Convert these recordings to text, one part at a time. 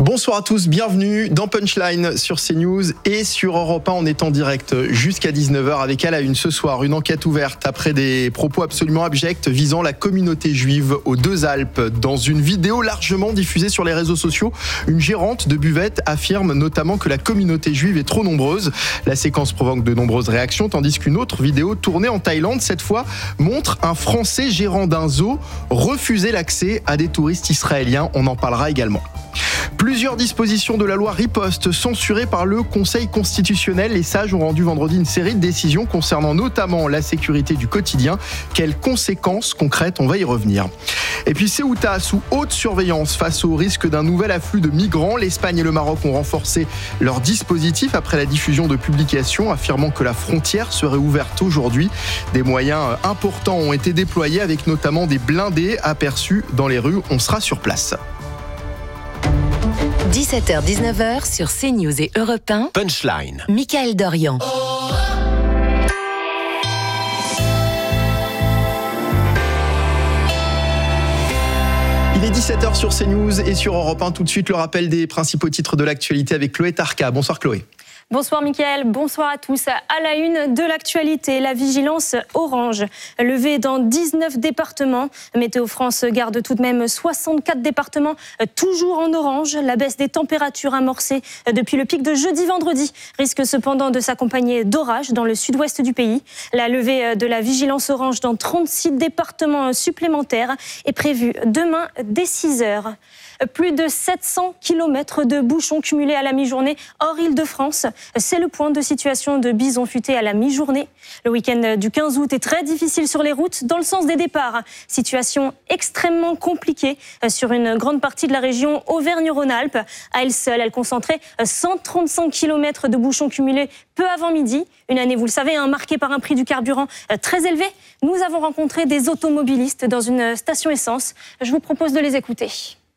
Bonsoir à tous, bienvenue dans Punchline sur CNews et sur Europe 1. On est en direct jusqu'à 19h avec à la une ce soir. Une enquête ouverte après des propos absolument abjects visant la communauté juive aux Deux-Alpes. Dans une vidéo largement diffusée sur les réseaux sociaux, une gérante de buvette affirme notamment que la communauté juive est trop nombreuse. La séquence provoque de nombreuses réactions, tandis qu'une autre vidéo tournée en Thaïlande, cette fois, montre un Français gérant d'un zoo refuser l'accès à des touristes israéliens. On en parlera également. Plusieurs dispositions de la loi Riposte censurées par le Conseil constitutionnel. Les sages ont rendu vendredi une série de décisions concernant notamment la sécurité du quotidien. Quelles conséquences concrètes? On va y revenir. Et puis Ceuta sous haute surveillance face au risque d'un nouvel afflux de migrants. L'Espagne et le Maroc ont renforcé leur dispositif après la diffusion de publications affirmant que la frontière serait ouverte aujourd'hui. Des moyens importants ont été déployés avec notamment des blindés aperçus dans les rues. On sera sur place. 17h-19h sur CNews et Europe 1. Punchline. Mickaël Dorian. Il est 17h sur CNews et sur Europe 1. Tout de suite, le rappel des principaux titres de l'actualité avec Chloé Tarka. Bonsoir Chloé. Bonsoir Mickaël, bonsoir à tous. À la une de l'actualité, la vigilance orange levée dans 19 départements. Météo France garde tout de même 64 départements toujours en orange. La baisse des températures amorcée depuis le pic de jeudi-vendredi risque cependant de s'accompagner d'orages dans le sud-ouest du pays. La levée de la vigilance orange dans 36 départements supplémentaires est prévue demain dès 6h. Plus de 700 km de bouchons cumulés à la mi-journée hors Île-de-France. C'est le point de situation de Bison Futé à la mi-journée. Le week-end du 15 août est très difficile sur les routes dans le sens des départs. Situation extrêmement compliquée sur une grande partie de la région Auvergne-Rhône-Alpes. À elle seule, elle concentrait 135 km de bouchons cumulés peu avant midi. Une année, vous le savez, marquée par un prix du carburant très élevé. Nous avons rencontré des automobilistes dans une station essence. Je vous propose de les écouter.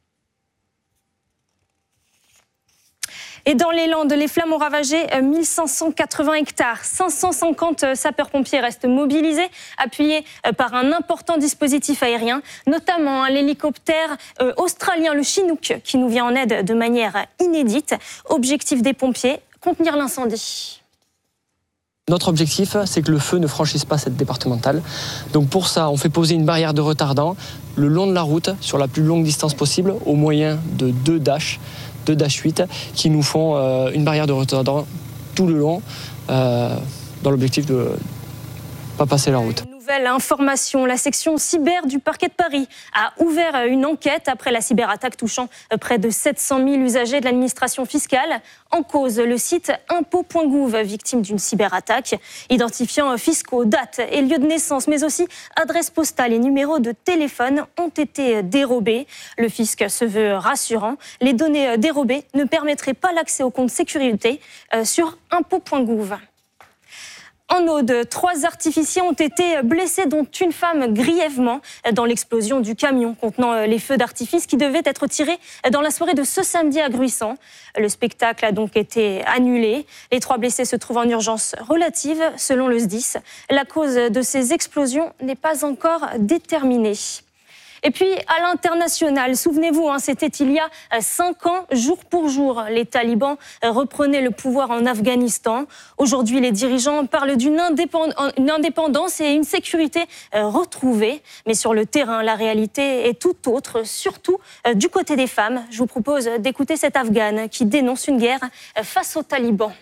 Et dans les Landes, les flammes ont ravagé 1580 hectares. 550 sapeurs-pompiers restent mobilisés, appuyés par un important dispositif aérien, notamment l'hélicoptère australien, le Chinook, qui nous vient en aide de manière inédite. Objectif des pompiers, contenir l'incendie. Notre objectif, c'est que le feu ne franchisse pas cette départementale. Donc pour ça, on fait poser une barrière de retardant le long de la route, sur la plus longue distance possible, au moyen de deux Dash 8 qui nous font une barrière de retardant tout le long dans l'objectif de ne pas passer la route. Nouvelle information, la section cyber du parquet de Paris a ouvert une enquête après la cyberattaque touchant près de 700 000 usagers de l'administration fiscale. En cause, le site impôts.gouv, victime d'une cyberattaque, identifiant fiscaux, dates et lieux de naissance, mais aussi adresses postales et numéros de téléphone ont été dérobés. Le fisc se veut rassurant. Les données dérobées ne permettraient pas l'accès au compte sécurité sur impôts.gouv. En Aude, 3 artificiers ont été blessés, dont une femme grièvement dans l'explosion du camion contenant les feux d'artifice qui devaient être tirés dans la soirée de ce samedi à Gruissan. Le spectacle a donc été annulé. Les 3 blessés se trouvent en urgence relative, selon le SDIS. La cause de ces explosions n'est pas encore déterminée. Et puis, à l'international, souvenez-vous, c'était il y a 5 ans, jour pour jour, les talibans reprenaient le pouvoir en Afghanistan. Aujourd'hui, les dirigeants parlent d'une indépendance et une sécurité retrouvée. Mais sur le terrain, la réalité est tout autre, surtout du côté des femmes. Je vous propose d'écouter cette Afghane qui dénonce une guerre face aux talibans.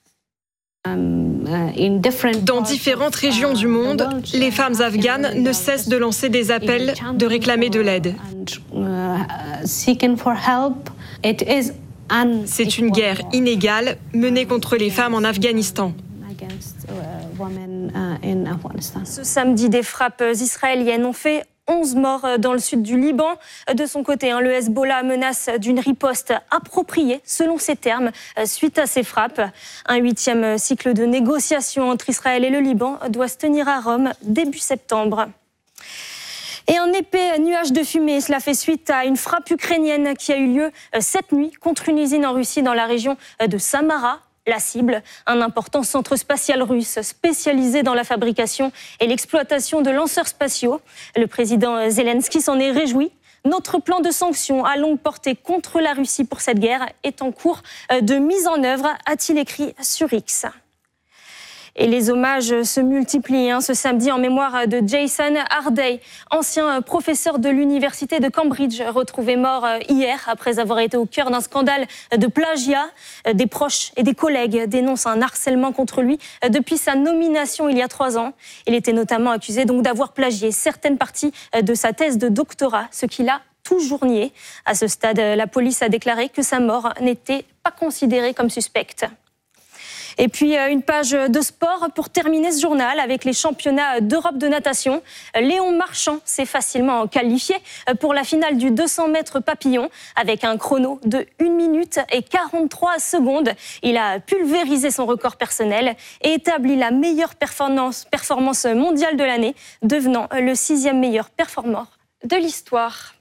Dans différentes régions du monde, les femmes afghanes ne cessent de lancer des appels, de réclamer de l'aide. C'est une guerre inégale menée contre les femmes en Afghanistan. Ce samedi, des frappes israéliennes ont fait 11 morts dans le sud du Liban. De son côté, le Hezbollah menace d'une riposte appropriée, selon ses termes, suite à ces frappes. Un 8e cycle de négociations entre Israël et le Liban doit se tenir à Rome début septembre. Et un épais nuage de fumée, cela fait suite à une frappe ukrainienne qui a eu lieu cette nuit contre une usine en Russie dans la région de Samara. La cible, un important centre spatial russe spécialisé dans la fabrication et l'exploitation de lanceurs spatiaux. Le président Zelensky s'en est réjoui. Notre plan de sanctions à longue portée contre la Russie pour cette guerre est en cours de mise en œuvre, a-t-il écrit sur X. Et les hommages se multiplient ce samedi en mémoire de Jason Harday, ancien professeur de l'université de Cambridge, retrouvé mort hier après avoir été au cœur d'un scandale de plagiat. Des proches et des collègues dénoncent un harcèlement contre lui depuis sa nomination il y a 3 ans. Il était notamment accusé donc d'avoir plagié certaines parties de sa thèse de doctorat, ce qu'il a toujours nié. À ce stade, la police a déclaré que sa mort n'était pas considérée comme suspecte. Et puis une page de sport pour terminer ce journal avec les championnats d'Europe de natation. Léon Marchand s'est facilement qualifié pour la finale du 200 mètres papillon avec un chrono de 1 minute et 43 secondes. Il a pulvérisé son record personnel et établi la meilleure performance mondiale de l'année, devenant le 6e meilleur performeur de l'histoire.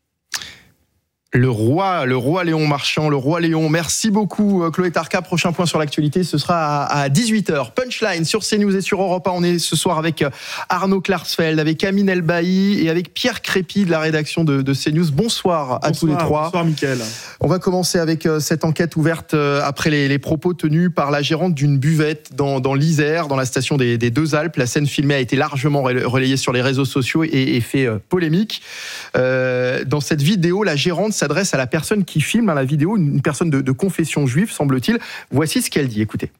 Le roi Léon Marchand, le roi Léon. Merci beaucoup Chloé Tarka. Prochain point sur l'actualité, ce sera à 18h. Punchline sur CNews et sur Europe 1. On est ce soir avec Arnaud Klarsfeld, avec Amine Elbaï et avec Pierre Crépy de la rédaction de CNews. Bonsoir à tous les trois. Bonsoir Mickaël. On va commencer avec cette enquête ouverte après les propos tenus par la gérante d'une buvette dans l'Isère, dans la station des Deux Alpes. La scène filmée a été largement relayée sur les réseaux sociaux et fait polémique. Dans cette vidéo, la gérante s'adresse à la personne qui filme la vidéo, une personne de confession juive, semble-t-il. Voici ce qu'elle dit, écoutez.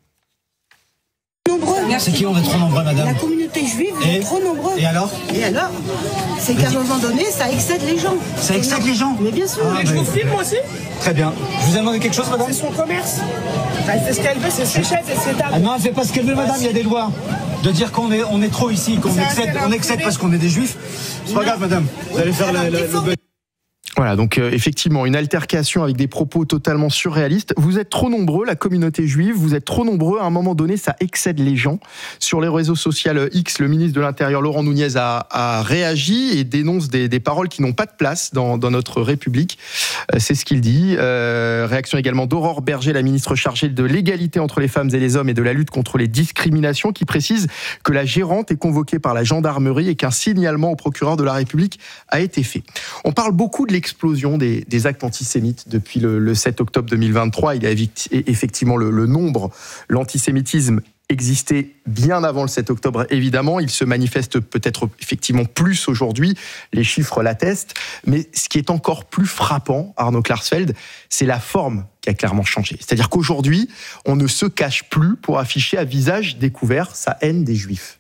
C'est qui on est trop nombreux, madame? La communauté juive est trop nombreux. Et alors? C'est qu'à un moment donné, ça excède les gens. Ça excède les gens? Mais bien sûr. Je vous filme, moi aussi? Très bien. Je vous ai demandé quelque chose, madame? C'est son commerce. Elle fait ce qu'elle veut, c'est ses chaises et ses tables. Ah non, elle fait pas ce qu'elle veut, madame. Il y a des lois. De dire qu'on est trop ici, qu'on excède parce qu'on est des juifs. C'est pas grave, madame. Vous allez faire le... Voilà, donc effectivement, une altercation avec des propos totalement surréalistes. Vous êtes trop nombreux, la communauté juive, vous êtes trop nombreux, à un moment donné, ça excède les gens. Sur les réseaux sociaux X, le ministre de l'Intérieur, Laurent Nunez, a réagi et dénonce des paroles qui n'ont pas de place dans notre République. C'est ce qu'il dit. Réaction également d'Aurore Berger, la ministre chargée de l'égalité entre les femmes et les hommes et de la lutte contre les discriminations, qui précise que la gérante est convoquée par la gendarmerie et qu'un signalement au procureur de la République a été fait. On parle beaucoup de l'explosion des actes antisémites depuis le 7 octobre 2023. Il y a effectivement le nombre, l'antisémitisme existait bien avant le 7 octobre, évidemment. Il se manifeste peut-être effectivement plus aujourd'hui, les chiffres l'attestent. Mais ce qui est encore plus frappant, Arnaud Klarsfeld, c'est la forme qui a clairement changé. C'est-à-dire qu'aujourd'hui, on ne se cache plus pour afficher à visage découvert sa haine des Juifs.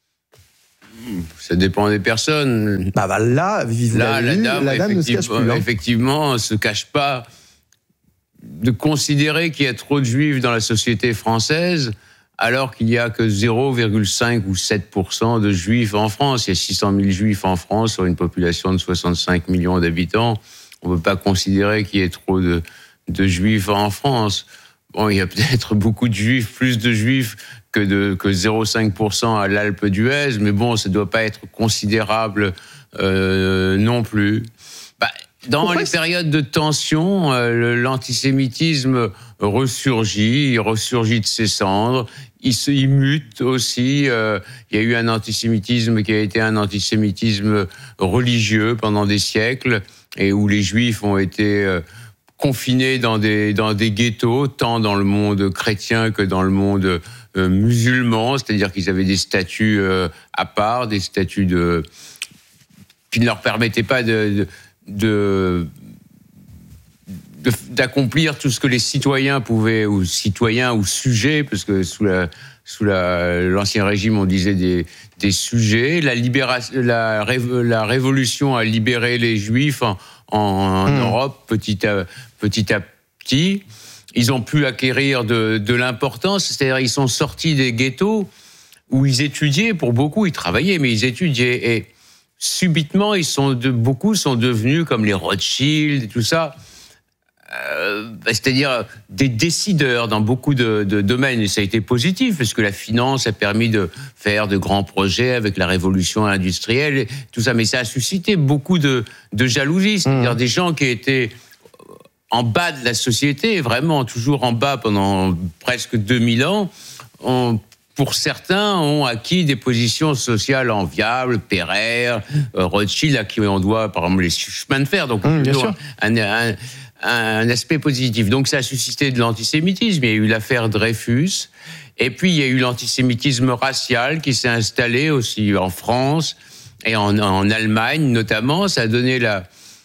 Ça dépend des personnes. Là, la dame ne se cache plus. Effectivement, ne se cache pas. De considérer qu'il y a trop de juifs dans la société française, alors qu'il n'y a que 0,5 ou 7% de juifs en France. Il y a 600 000 juifs en France sur une population de 65 millions d'habitants. On ne peut pas considérer qu'il y ait trop de juifs en France. Bon, il y a peut-être beaucoup de juifs, plus de juifs que 0,5% à l'Alpe d'Huez, mais bon, ça ne doit pas être considérable non plus. Dans les périodes de tension, l'antisémitisme ressurgit, il ressurgit de ses cendres, il mute aussi. Il y a eu un antisémitisme qui a été un antisémitisme religieux pendant des siècles, et où les Juifs ont été confinés dans des ghettos, tant dans le monde chrétien que dans le monde musulman, c'est-à-dire qu'ils avaient des statuts à part, des statuts qui ne leur permettaient pas d'accomplir tout ce que les citoyens pouvaient, ou citoyens ou sujets, parce que sous l'ancien régime on disait des sujets. La révolution a libéré les Juifs en Europe petit à petit. Ils ont pu acquérir de l'importance, c'est-à-dire ils sont sortis des ghettos où ils étudiaient, pour beaucoup ils travaillaient, mais ils étudiaient, et subitement beaucoup sont devenus comme les Rothschild et tout ça, c'est-à-dire des décideurs dans beaucoup de domaines, et ça a été positif parce que la finance a permis de faire de grands projets avec la révolution industrielle et tout ça, mais ça a suscité beaucoup de jalousie, c'est-à-dire des gens qui étaient en bas de la société, vraiment toujours en bas pendant presque 2000 ans, ont pour certains, ont acquis des positions sociales enviables, Pereire, Rothschild, à qui on doit, par exemple, les chemins de fer. Donc, un aspect positif. Donc, ça a suscité de l'antisémitisme. Il y a eu l'affaire Dreyfus. Et puis, il y a eu l'antisémitisme racial qui s'est installé aussi en France et en Allemagne, notamment. Ça a donné la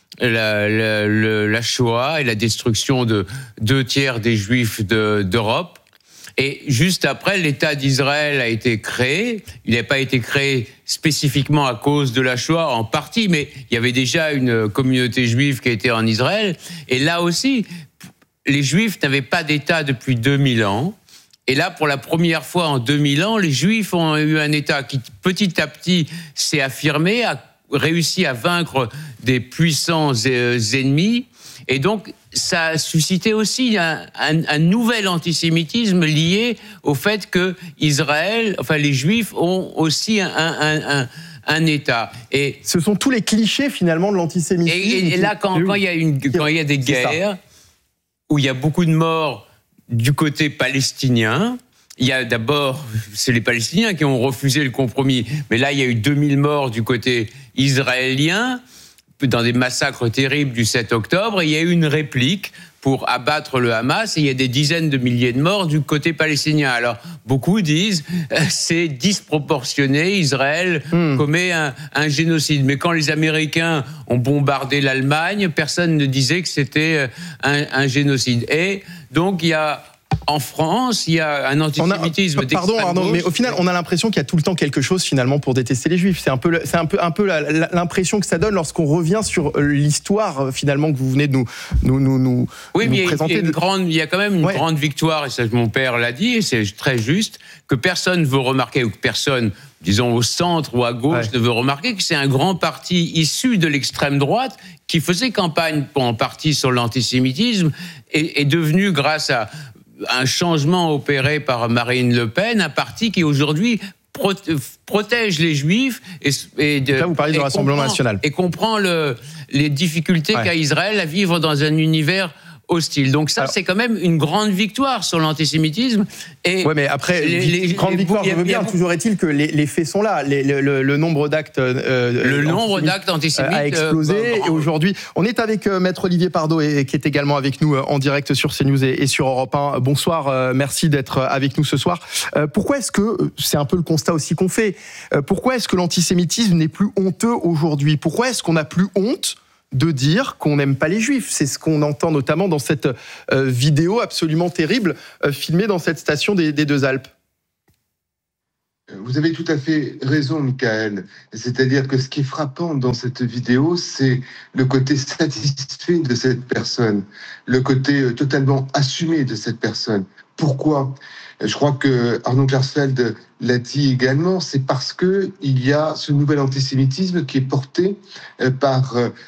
Shoah et la destruction de 2/3 des Juifs d'Europe. Et juste après, l'État d'Israël a été créé. Il n'a pas été créé spécifiquement à cause de la Shoah, en partie, mais il y avait déjà une communauté juive qui était en Israël. Et là aussi, les Juifs n'avaient pas d'État depuis 2000 ans. Et là, pour la première fois en 2000 ans, les Juifs ont eu un État qui, petit à petit, s'est affirmé, a réussi à vaincre des puissants ennemis. Et donc, ça a suscité aussi un nouvel antisémitisme lié au fait que Israël, enfin les Juifs ont aussi un État. Et ce sont tous les clichés finalement de l'antisémitisme. Et là, quand il y a des guerres où il y a beaucoup de morts du côté palestinien, il y a d'abord, c'est les Palestiniens qui ont refusé le compromis, mais là il y a eu 2000 morts du côté israélien, dans des massacres terribles du 7 octobre, et il y a eu une réplique pour abattre le Hamas, et il y a des dizaines de milliers de morts du côté palestinien. Alors, beaucoup disent c'est disproportionné, Israël commet un génocide. Mais quand les Américains ont bombardé l'Allemagne, personne ne disait que c'était un génocide. Et donc, il y a... En France, il y a un antisémitisme d'extrême Pardon, Arnaud, mais au final, on a l'impression qu'il y a tout le temps quelque chose finalement pour détester les Juifs. C'est un peu l'impression que ça donne lorsqu'on revient sur l'histoire finalement que vous venez de nous présenter. Il y a quand même une grande victoire, et ça, mon père l'a dit, et c'est très juste, que personne ne veut remarquer, ou que personne, disons au centre ou à gauche, ne veut remarquer que c'est un grand parti issu de l'extrême droite qui faisait campagne en partie sur l'antisémitisme et est devenu, grâce à un changement opéré par Marine Le Pen, un parti qui aujourd'hui protège les Juifs là, vous parlez du Rassemblement national et comprend les difficultés qu'a Israël à vivre dans un univers hostile. Donc ça, c'est quand même une grande victoire sur l'antisémitisme. Oui, mais après, grande victoire, je veux bien. Toujours est-il que les faits sont là. Le nombre d'actes antisémites a explosé. Et aujourd'hui, on est avec Maître Olivier Pardo, qui est également avec nous en direct sur CNews et sur Europe 1. Bonsoir, merci d'être avec nous ce soir. Pourquoi est-ce que, c'est un peu le constat aussi qu'on fait, pourquoi est-ce que l'antisémitisme n'est plus honteux aujourd'hui ? Pourquoi est-ce qu'on n'a plus honte de dire qu'on n'aime pas les Juifs? C'est ce qu'on entend notamment dans cette vidéo absolument terrible filmée dans cette station des Deux Alpes. Vous avez tout à fait raison, Michael. C'est-à-dire que ce qui est frappant dans cette vidéo, c'est le côté satisfait de cette personne, le côté totalement assumé de cette personne. Pourquoi ? Je crois que Arnaud Klarsfeld l'a dit également, c'est parce que il y a ce nouvel antisémitisme qui est porté par